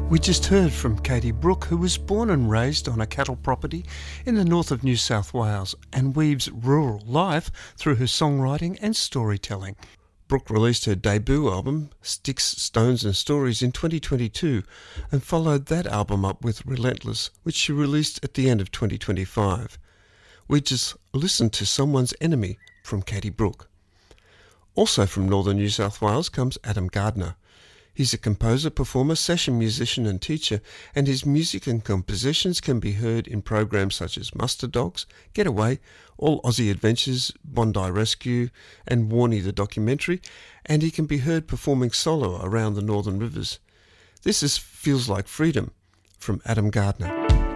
We just heard from Katie Brooke, who was born and raised on a cattle property in the north of New South Wales and weaves rural life through her songwriting and storytelling. Brooke released her debut album, Sticks, Stones and Stories, in 2022 and followed that album up with Relentless, which she released at the end of 2025. We just listened to Someone's Enemy from Katie Brooke. Also from northern New South Wales comes Adam Gardner. He's a composer, performer, session musician and teacher, and his music and compositions can be heard in programs such as Muster Dogs, Get Away, All Aussie Adventures, Bondi Rescue and Warnie the Documentary, and he can be heard performing solo around the Northern Rivers. This is Feels Like Freedom from Adam Gardner.